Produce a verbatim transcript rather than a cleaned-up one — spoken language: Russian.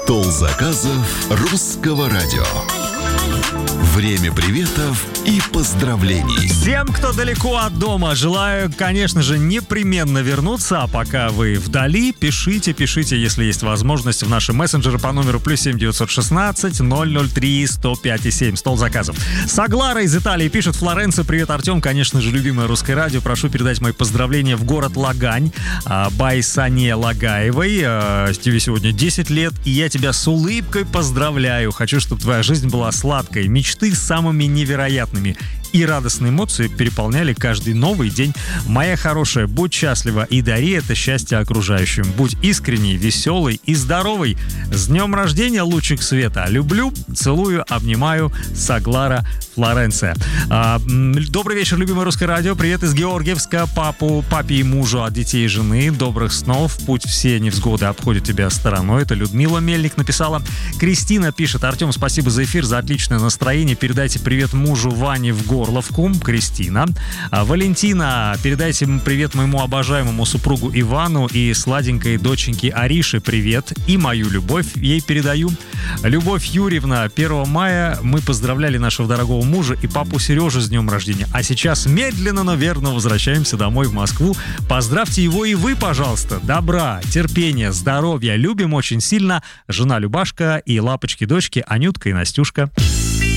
Стол заказов Русского радио. Время приветов и поздравлений. Всем, кто далеко от дома, желаю, конечно же, непременно вернуться. А пока вы вдали, пишите, пишите, если есть возможность, в наши мессенджеры по номеру плюс семь девятьсот шестнадцать ноль ноль три сто пять и семь. Стол заказов. Саглара из Италии пишет: Флоренция, привет, Артем, конечно же, любимое русское радио. Прошу передать мои поздравления в город Лагань Байсане Лагаевой. Тебе сегодня десять лет, и я тебя с улыбкой поздравляю. Хочу, чтобы твоя жизнь была сладкой. Мечты самыми невероятными и радостные эмоции переполняли каждый новый день. Моя хорошая, будь счастлива и дари это счастье окружающим. Будь искренней, веселой и здоровой. С днем рождения, лучик света. Люблю, целую, обнимаю. Саглара, Флоренция. А, добрый вечер, любимое русское радио. Привет из Георгиевска. Папу, папе и мужу от детей и жены. Добрых снов. Пусть все невзгоды обходят тебя стороной. Это Людмила Мельник написала. Кристина пишет: Артем, спасибо за эфир, за отличное настроение. Передайте привет мужу Ване в Горловку. Кристина. А, Валентина, передайте привет моему обожаемому супругу Ивану и сладенькой доченьке Арише привет. И мою любовь ей передаю. Любовь Юрьевна, первого мая мы поздравляли нашего дорогого мужа и папу Сережу с днем рождения. А сейчас медленно, но верно возвращаемся домой в Москву. Поздравьте его и вы, пожалуйста. Добра, терпения, здоровья. Любим очень сильно. Жена Любашка и лапочки-дочки Анютка и Настюшка.